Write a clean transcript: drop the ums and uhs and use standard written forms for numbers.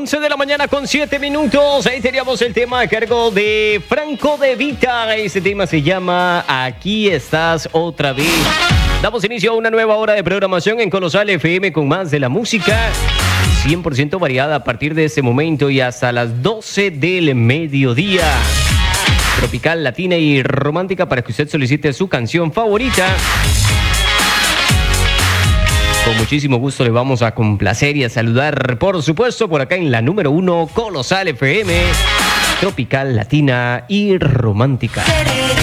11 de la mañana con 7 minutos. Ahí teníamos el tema a cargo de Franco De Vita. Este tema se llama Aquí estás otra vez. Damos inicio a una nueva hora de programación en Colosal FM con más de la música 100% variada a partir de este momento y hasta las 12 del mediodía. Tropical, latina y romántica para que usted solicite su canción favorita. Con muchísimo gusto le vamos a complacer y a saludar, por supuesto, por acá en la número 1, Colosal FM, tropical, latina y romántica.